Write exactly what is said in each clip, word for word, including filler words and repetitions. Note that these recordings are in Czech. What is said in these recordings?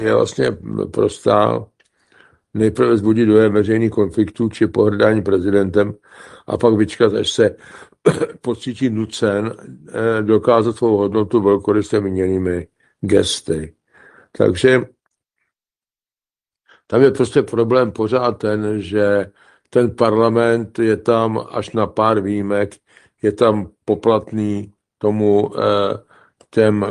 je vlastně prostá. Nejprve vzbudit dojem veřejných konfliktů či pohrdání prezidentem a pak vyčkat, až se pocítí nucen dokázat svou hodnotu velkoryse míněnými gesty. Takže tam je prostě problém pořád ten, že ten parlament je tam až na pár výjimek, je tam poplatný tomu těm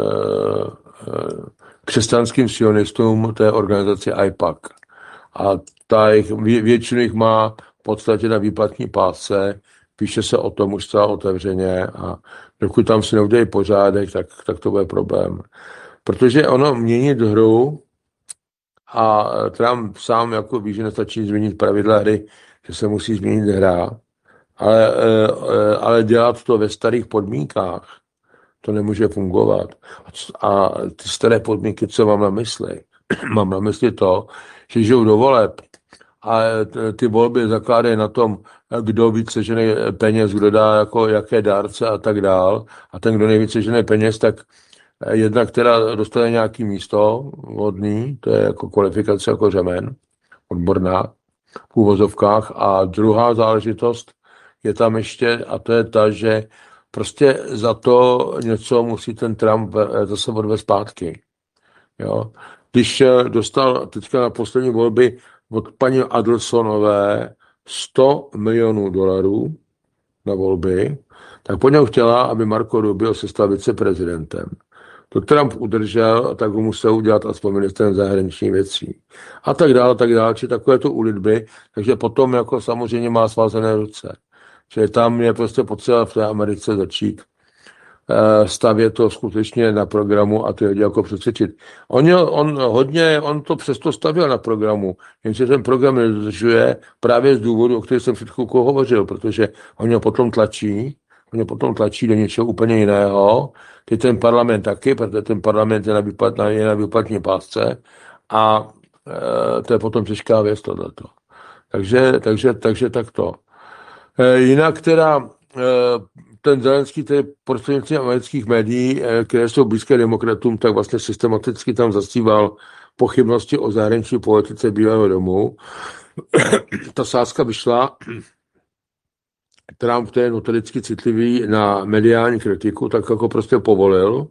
křesťanským sionistům té organizaci I PAC. A ta jich, většinu jich má v podstatě na výplatní pásce, píše se o tom už zcela otevřeně a dokud tam si neudějí pořádek, tak, tak to bude problém. Protože ono měnit hru a Trump sám jako ví, že nestačí změnit pravidla hry, že se musí změnit hra, ale, ale dělat to ve starých podmínkách, to nemůže fungovat. A ty staré podmínky, co mám na mysli? Mám na mysli to, že žijou do voleb a ty volby zakládají na tom, kdo víc sežene peněz, kdo dá jako jaké dárce a tak dál. A ten, kdo nejvíce sežene peněz, tak jedna, která dostane nějaký místo vhodný, to je jako kvalifikace jako řemen, odborná, v úvozovkách. A druhá záležitost je tam ještě, a to je ta, že prostě za to něco musí ten Trump zase odvést zpátky. Jo. Když dostal teďka na poslední volby od paní Adelsonové sto milionů dolarů na volby, tak po něm chtěla, aby Marco Rubio se stal viceprezidentem. To Trump udržel a tak ho musel udělat aspoň ministrem zahraničních věcí. A tak dále, tak dále, či takové to ulitby, takže potom jako samozřejmě má svázané ruce. Čili tam je prostě potřeba v té Americe začít stavět to skutečně na programu a ty lidi jako přesvědčit. On, on hodně, on to přesto stavěl na programu, jenže ten program nedodržuje právě z důvodu, o kterém jsem před chvilkou hovořil, protože on ho potom tlačí, on ho potom tlačí do něčeho úplně jiného. Teď ten parlament taky, protože ten parlament je na, výplat, je na výplatní pásce a e, to je potom těžká věc tohleto. Takže, takže, takže takto. E, jinak teda e, ten Zelenský, tedy prostřednictvím amerických médií, které jsou blízké demokratům, tak vlastně systematicky tam zastíval pochybnosti o zahraniční politice Bílého domu. Ta sázka vyšla, Trump, který je notoricky citlivý na mediální kritiku, tak jako prostě povolil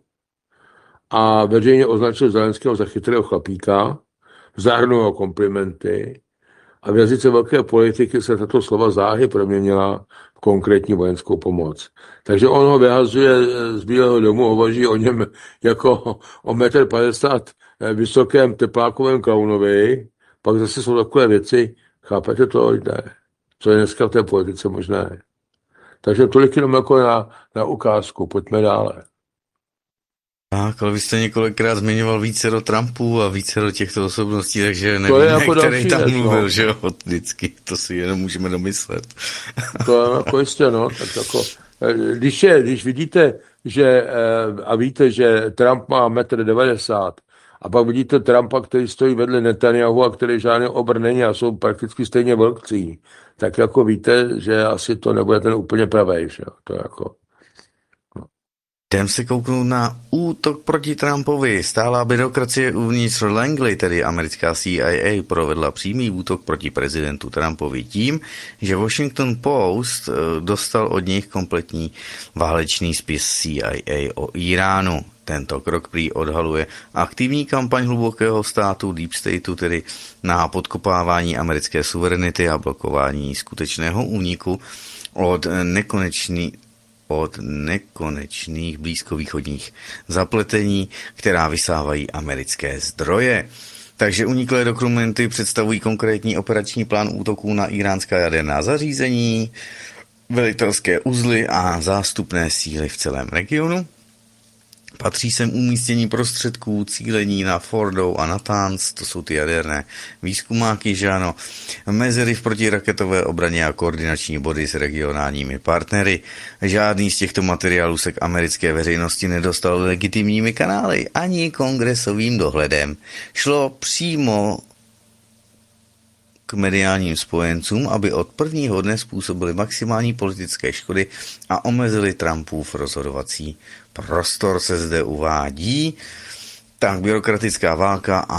a veřejně označil Zelenského za chytrého chlapíka, zahrnul ho komplimenty a v jazyce velké politiky se tato slova záhy proměnila v konkrétní vojenskou pomoc. Takže on ho vyhazuje z Bílého domu, hovoří o něm jako o metr padesát vysokém teplákovém klaunovi, pak zase jsou takové věci, chápete to, ne? Co je dneska v té politice možné. Takže tolik jenom jako na, na ukázku, pojďme dále. Tak, ale vy jste několikrát zmiňoval více do Trumpu a více do těchto osobností, takže nevím, to je jako který tam věc, mluvil, no. Že jo, vždycky, to si jenom můžeme domyslet. To je jako jistě, no, tak jako, když, je, když vidíte, že, a víte, že Trump má metr devadesát a pak vidíte Trumpa, který stojí vedle Netanyahu a který žádný obr není a jsou prakticky stejně velcí, tak jako víte, že asi to nebude ten úplně pravej, že jo, to jako... Jdem se kouknout na útok proti Trumpovi. Stálá byrokracie uvnitř Langley, tedy americká C I A, provedla přímý útok proti prezidentu Trumpovi tím, že Washington Post dostal od nich kompletní válečný spis C I A o Iránu. Tento krok prý odhaluje aktivní kampaň hlubokého státu Deep Stateu, tedy na podkopávání americké suverenity a blokování skutečného úniku od nekonečný od nekonečných blízkovýchodních zapletení, která vysávají americké zdroje. Takže uniklé dokumenty představují konkrétní operační plán útoků na iránská jaderná zařízení, velitelské uzly a zástupné síly v celém regionu. Patří sem umístění prostředků, cílení na Fordo a Natanz, to jsou ty jaderné výzkumáky, že ano, mezery v protiraketové obraně a koordinační body s regionálními partnery. Žádný z těchto materiálů se k americké veřejnosti nedostal legitimními kanály ani kongresovým dohledem. Šlo přímo k mediálním spojencům, aby od prvního dne způsobili maximální politické škody a omezili Trumpův rozhodovací prostor, se zde uvádí. Tak byrokratická válka a